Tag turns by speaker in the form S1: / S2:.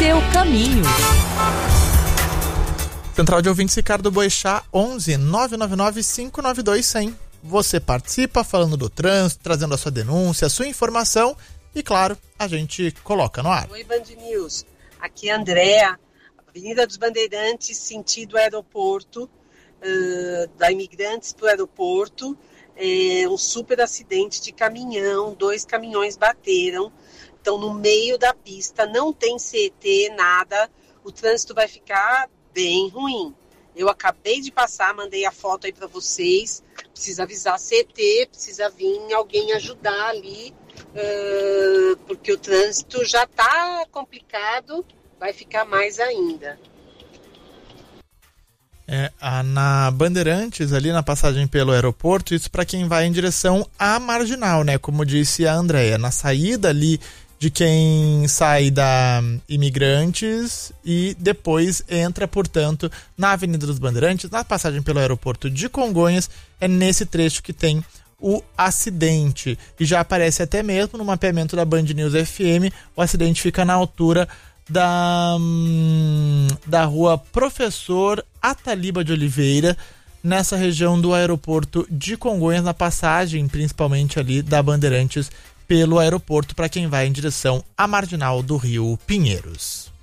S1: seu caminho.
S2: Central de ouvintes Ricardo Boechat, 11 999 592 100. Você participa falando do trânsito, trazendo a sua denúncia, a sua informação e, claro, a gente coloca no ar.
S3: Oi, Band News. Aqui é a Andréa, Avenida dos Bandeirantes, sentido aeroporto, da Imigrantes para o aeroporto. Um super acidente de caminhão, 2 caminhões bateram, estão no meio da pista, não tem CET, nada, o trânsito vai ficar bem ruim. Eu acabei de passar, mandei a foto aí para vocês, precisa avisar CET, precisa vir alguém ajudar ali, porque o trânsito já está complicado, vai ficar mais ainda.
S2: Na Bandeirantes, ali na passagem pelo aeroporto, isso para quem vai em direção à Marginal, né? Como disse a Andréia, na saída ali de quem sai da Imigrantes e depois entra, portanto, na Avenida dos Bandeirantes, na passagem pelo aeroporto de Congonhas, é nesse trecho que tem o acidente. E já aparece até mesmo no mapeamento da Band News FM, o acidente fica na altura da rua Professor Ataliba de Oliveira, nessa região do aeroporto de Congonhas, na passagem principalmente ali da Bandeirantes pelo aeroporto para quem vai em direção à Marginal do Rio Pinheiros.